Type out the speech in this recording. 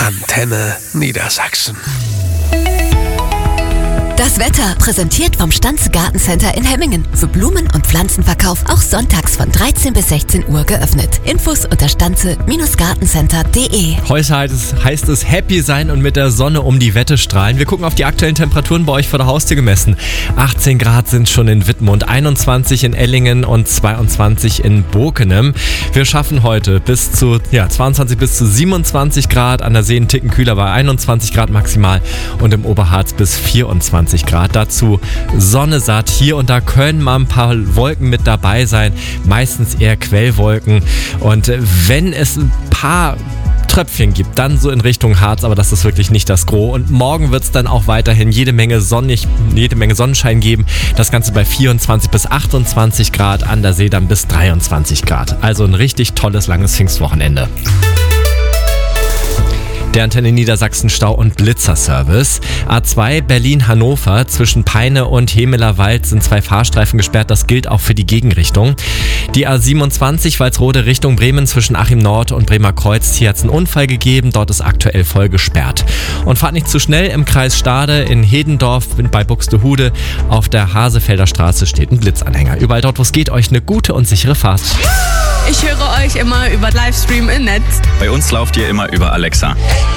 Antenne Niedersachsen. Das Wetter, präsentiert vom Stanze Gartencenter in Hemmingen. Für Blumen- und Pflanzenverkauf auch sonntags von 13 bis 16 Uhr geöffnet. Infos unter stanze-gartencenter.de. Heute heißt es happy sein und mit der Sonne um die Wette strahlen. Wir gucken auf die aktuellen Temperaturen bei euch vor der Haustür gemessen. 18 Grad sind schon in Wittmund, 21 in Ellingen und 22 in Bokenem. Wir schaffen heute bis zu 22 bis zu 27 Grad. An der See einen Ticken kühler bei 21 Grad maximal und im Oberharz bis 24 Grad. Dazu Sonne satt. Hier und da können mal ein paar Wolken mit dabei sein. Meistens eher Quellwolken. Und wenn es ein paar Tröpfchen gibt, dann so in Richtung Harz, aber das ist wirklich nicht das Gros. Und morgen wird es dann auch weiterhin jede Menge Sonnenschein geben. Das Ganze bei 24 bis 28 Grad, an der See dann bis 23 Grad. Also ein richtig tolles, langes Pfingstwochenende. Der Antenne Niedersachsen Stau- und Blitzerservice. A2 Berlin-Hannover zwischen Peine und Hemeler Wald sind 2 Fahrstreifen gesperrt. Das gilt auch für die Gegenrichtung. Die A27 Walsrode Richtung Bremen zwischen Achim Nord und Bremer Kreuz. Hier hat es einen Unfall gegeben. Dort ist aktuell voll gesperrt. Und fahrt nicht zu schnell im Kreis Stade in Hedendorf bei Buxtehude. Auf der Hasefelder Straße steht ein Blitzanhänger. Überall dort, wo es geht, euch eine gute und sichere Fahrt. Ich höre euch immer über Livestream im Netz. Bei uns lauft ihr immer über Alexa.